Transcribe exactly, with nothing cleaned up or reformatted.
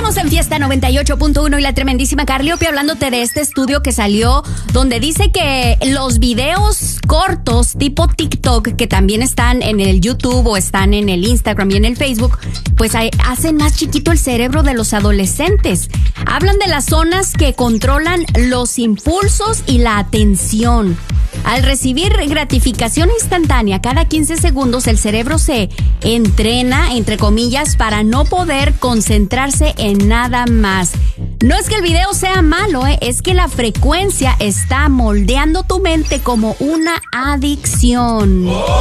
Estamos en Fiesta noventa y ocho punto uno y la tremendísima Carliope hablándote de este estudio que salió donde dice que los videos cortos tipo TikTok, que también están en el YouTube o están en el Instagram y en el Facebook, pues hay, hacen más chiquito el cerebro de los adolescentes. Hablan de las zonas que controlan los impulsos y la atención. Al recibir gratificación instantánea cada quince segundos, el cerebro se entrena, entre comillas, para no poder concentrarse en nada más. No es que el video sea malo, ¿eh? Es que la frecuencia está moldeando tu mente como una adicción.